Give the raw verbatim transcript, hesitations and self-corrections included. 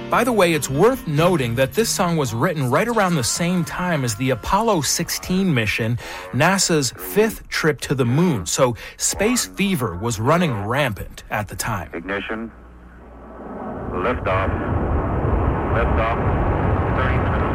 By the way, it's worth noting that this song was written right around the same time as the Apollo sixteen mission, NASA's fifth trip to the moon. So space fever was running rampant at the time. Ignition. Liftoff. Liftoff. thirty minutes.